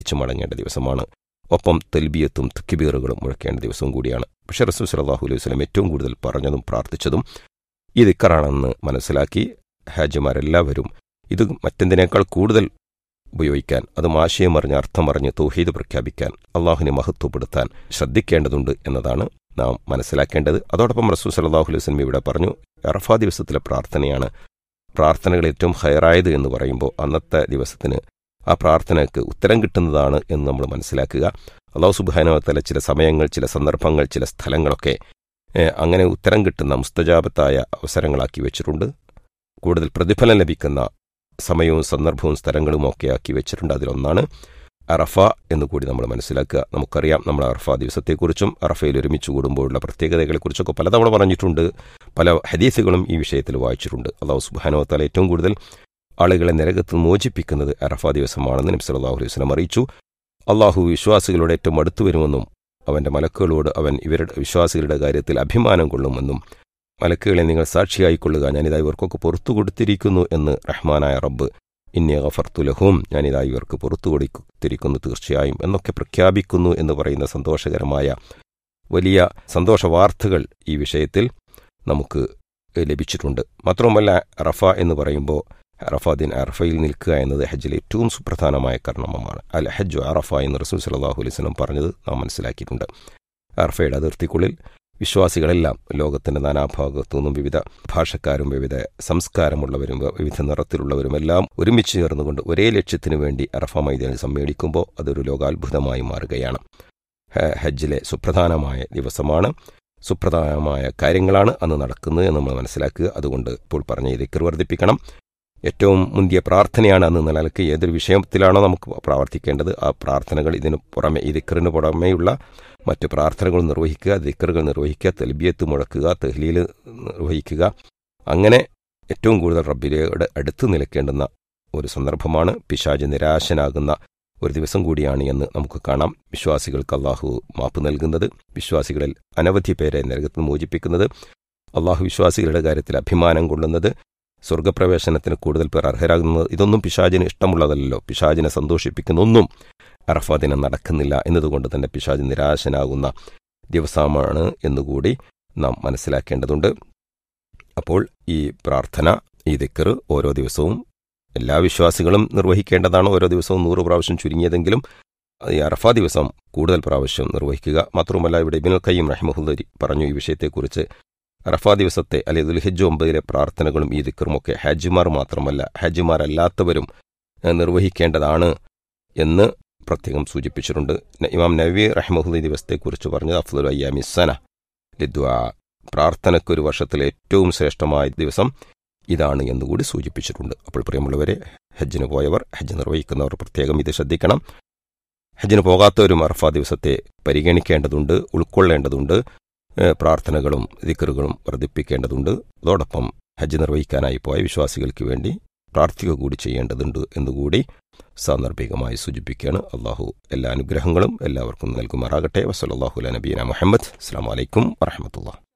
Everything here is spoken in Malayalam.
തിരിച്ചു മടങ്ങേണ്ട ദിവസമാണ്. ഒപ്പം തൽബിയത്തും തക്ബീറുകളും മുഴക്കേണ്ട ദിവസവും കൂടിയാണ്. പക്ഷേ റസൂൽ സല്ലല്ലാഹു അലൈഹി വസല്ലം ഏറ്റവും കൂടുതൽ പറഞ്ഞതും പ്രാർത്ഥിച്ചതും ഈ ദിക്റാണെന്ന് മനസ്സിലാക്കി ഹാജിമാരെല്ലാവരും ഇത് മറ്റെന്തിനേക്കാൾ കൂടുതൽ ഉപയോഗിക്കാൻ, അതും ആശയം അറിഞ്ഞ് അർത്ഥമറിഞ്ഞ് തൗഹീദ് പ്രഖ്യാപിക്കാൻ, അള്ളാഹുവിനെ മഹത്വപ്പെടുത്താൻ ശ്രദ്ധിക്കേണ്ടതുണ്ട് എന്നതാണ് നാം മനസ്സിലാക്കേണ്ടത്. അതോടൊപ്പം റസൂൽ സല്ലല്ലാഹു അലൈഹി വസല്ലം ഇവിടെ പറഞ്ഞു, അറഫാ ദിവസത്തിലെ പ്രാർത്ഥനയാണ് പ്രാർത്ഥനകൾ ഏറ്റവും ഹൈറായത് എന്ന് പറയുമ്പോൾ അന്നത്തെ ദിവസത്തിന് ആ പ്രാർത്ഥനയ്ക്ക് ഉത്തരം കിട്ടുന്നതാണ് എന്ന് നമ്മൾ മനസ്സിലാക്കുക. അല്ലാഹു സുബ്ഹാനഹു വ തആല ചില സമയങ്ങൾ, ചില സന്ദർഭങ്ങൾ, ചില സ്ഥലങ്ങളൊക്കെ അങ്ങനെ ഉത്തരം കിട്ടുന്ന മുസ്തജാബത്തായ അവസരങ്ങളാക്കി വെച്ചിട്ടുണ്ട്. കൂടുതൽ പ്രതിഫലം ലഭിക്കുന്ന സമയവും സന്ദർഭവും സ്ഥലങ്ങളും ഒക്കെ ആക്കി വെച്ചിട്ടുണ്ട്. അതിലൊന്നാണ് അറഫ എന്നുകൂടി നമ്മൾ മനസ്സിലാക്കുക. നമുക്കറിയാം, നമ്മൾ അറഫ ദിവസത്തെക്കുറിച്ചും അറഫയിൽ ഒരുമിച്ച് കൂടുമ്പോഴുള്ള പ്രത്യേകതകളെക്കുറിച്ചൊക്കെ പലതവണ പറഞ്ഞിട്ടുണ്ട്. പല ഹദീസുകളും ഈ വിഷയത്തിൽ വായിച്ചിട്ടുണ്ട്. അല്ലാഹു സുബ്ഹാനഹു വ തആല ഏറ്റവും കൂടുതൽ ആളുകളെ നരകത്ത് മോചിപ്പിക്കുന്നത് അറഫ ദിവസമാണെന്ന് നബി സല്ലല്ലാഹു അലൈഹി വസല്ലം അറിയിച്ചു. അള്ളാഹു വിശ്വാസികളോട് ഏറ്റവും അടുത്തു വരുമെന്നും അവൻ്റെ മലക്കുകളോട് അവൻ ഇവരുടെ വിശ്വാസികളുടെ കാര്യത്തിൽ അഭിമാനം കൊള്ളുമെന്നും മലക്കുകളെ നിങ്ങൾ സാക്ഷിയായിക്കൊള്ളുക, ഞാനിതാ ഇവർക്കൊക്കെ പുറത്തു കൊടുത്തിരിക്കുന്നു എന്ന് റഹ്മാനായ റബ്ബ് ഇന്നി ഗഫർതു ലഹും, ഞാനിതാ ഇവർക്ക് പുറത്തു കൊടുത്തിരിക്കുന്നു തീർച്ചയായും എന്നൊക്കെ പ്രഖ്യാപിക്കുന്നു എന്ന് പറയുന്ന സന്തോഷകരമായ വലിയ സന്തോഷ വാർത്തകൾ ഈ വിഷയത്തിൽ നമുക്ക് ലഭിച്ചിട്ടുണ്ട്. മാത്രവുമല്ല, അറഫ എന്ന് പറയുമ്പോൾ അറഫയിൽ നിൽക്കുക എന്നത് ഹജ്ജിലെ ഏറ്റവും സുപ്രധാനമായ കർമ്മമാണ്. അൽ ഹജ്ജു അറഫ എന്ന് റസൂൽ സല്ലല്ലാഹു അലൈഹി വസല്ലം പറഞ്ഞത് നാം മനസ്സിലാക്കിയിട്ടുണ്ട്. അറഫയുടെ അതിർത്തിക്കുള്ളിൽ വിശ്വാസികളെല്ലാം ലോകത്തിൻ്റെ നാനാഭാഗത്തു നിന്നും വിവിധ ഭാഷക്കാരും വിവിധ സംസ്കാരമുള്ളവരും വിവിധ നിറത്തിലുള്ളവരും എല്ലാം ഒരുമിച്ച് ചേർന്നുകൊണ്ട് ഒരേ ലക്ഷ്യത്തിനു വേണ്ടി അറഫ മൈതാനിൽ സമ്മേളിക്കുമ്പോൾ അതൊരു ലോകാത്ഭുതമായി മാറുകയാണ്. ഹജ്ജിലെ സുപ്രധാനമായ ദിവസമാണ്, സുപ്രധാനമായ കാര്യങ്ങളാണ് അന്ന് നടക്കുന്നത് എന്ന് നമ്മൾ മനസ്സിലാക്കുക. അതുകൊണ്ട് ഇപ്പോൾ പറഞ്ഞ ഈ ദിക്ർ വർദ്ധിപ്പിക്കണം. ഏറ്റവും മുന്തിയ പ്രാർത്ഥനയാണ് അന്ന് നിലനിൽക്കുക. ഏതൊരു വിഷയത്തിലാണോ നമുക്ക് പ്രാർത്ഥിക്കേണ്ടത് ആ പ്രാർത്ഥനകൾ ഇതിന് പുറമെ, ഈ ദിക്റിന് പുറമേയുള്ള മറ്റ് പ്രാർത്ഥനകൾ നിർവഹിക്കുക, ദിക്റുകൾ നിർവഹിക്കുക, തൽബിയത്ത് മുഴക്കുക, തഹ്ലീൽ നിർവഹിക്കുക. അങ്ങനെ ഏറ്റവും കൂടുതൽ റബ്ബിനോട് അടുത്ത് നിൽക്കേണ്ടുന്ന ഒരു സന്ദർഭമാണ്. പിശാച് നിരാശനാകുന്ന ഒരു ദിവസം കൂടിയാണ് എന്ന് നമുക്ക് കാണാം. വിശ്വാസികൾക്ക് അള്ളാഹു മാപ്പ് നൽകുന്നത്, വിശ്വാസികളിൽ അനവധി പേരെ നരകത്തിൽ മോചിപ്പിക്കുന്നത്, അള്ളാഹു വിശ്വാസികളുടെ കാര്യത്തിൽ അഭിമാനം കൊള്ളുന്നത്, സ്വർഗപ്രവേശനത്തിന് കൂടുതൽ പേർ അർഹരാകുന്നത്, ഇതൊന്നും പിശാചിന് ഇഷ്ടമുള്ളതല്ലോ. പിശാചിനെ സന്തോഷിപ്പിക്കുന്ന ഒന്നും അറഫ ദിനം നടക്കുന്നില്ല എന്നതുകൊണ്ട് തന്നെ പിശാച് നിരാശനാകുന്ന ദിവസമാണ് എന്നുകൂടി നാം മനസ്സിലാക്കേണ്ടതുണ്ട്. അപ്പോൾ ഈ പ്രാർത്ഥന, ഈ ദിക്ർ ഓരോ ദിവസവും എല്ലാ വിശ്വാസികളും നിർവഹിക്കേണ്ടതാണ്. ഓരോ ദിവസവും 100 പ്രാവശ്യം ചുരുങ്ങിയതെങ്കിലും ഈ അറഫ ദിവസം കൂടുതൽ പ്രാവശ്യം നിർവഹിക്കുക. മാത്രവുമല്ല, ഇവിടെ ഇബ്നുൽ ഖയ്യിം റഹിമഹുല്ലാഹി പറഞ്ഞു ഈ വിഷയത്തെക്കുറിച്ച്, അറഫ ദിവസത്തെ അല്ലെങ്കിൽ ദുൽഹിജ്ജ് 9 പ്രാർത്ഥനകളും ഈ ദിക്റുമൊക്കെ ഹാജിമാർ മാത്രമല്ല ഹാജിമാരല്ലാത്തവരും നിർവഹിക്കേണ്ടതാണ് എന്ന് പ്രത്യേകം സൂചിപ്പിച്ചിട്ടുണ്ട്. ഇമാം നവവി റഹിമഹുല്ലാഹി ദിവസത്തെക്കുറിച്ച് പറഞ്ഞത് അഫ്ളലു അയ്യാമി സന ലിദ്ദുആ, പ്രാർത്ഥനയ്ക്കൊരു വർഷത്തിലെ ഏറ്റവും ശ്രേഷ്ഠമായ ദിവസം ഇതാണ് എന്നുകൂടി സൂചിപ്പിച്ചിട്ടുണ്ട്. അപ്പോൾ പ്രിയമുള്ളവരെ, ഹജ്ജിന് പോയവർ, ഹജ്ജ് നിർവഹിക്കുന്നവർ പ്രത്യേകം ഇത് ശ്രദ്ധിക്കണം. ഹജ്ജിന് പോകാത്തവരും അറഫ ദിവസത്തെ പരിഗണിക്കേണ്ടതുണ്ട്, ഉൾക്കൊള്ളേണ്ടതുണ്ട്. പ്രാർത്ഥനകളും ദിക്റുകളും വർദ്ധിപ്പിക്കേണ്ടതുണ്ട്. അതോടൊപ്പം ഹജ്ജ് നിർവഹിക്കാനായി പോയ വിശ്വാസികൾക്ക് വേണ്ടി പ്രാർത്ഥിക്കുക കൂടി ചെയ്യേണ്ടതുണ്ട് എന്നുകൂടി സാന്ദർഭികമായി സൂചിപ്പിക്കുകയാണ്. അള്ളാഹു എല്ലാ അനുഗ്രഹങ്ങളും എല്ലാവർക്കും നൽകുമാറാകട്ടെ. വസല്ലല്ലാഹു അലാ നബിയിനാ മുഹമ്മദ്. അസ്സലാമു അലൈക്കും വറഹ്മത്തുള്ളാഹി.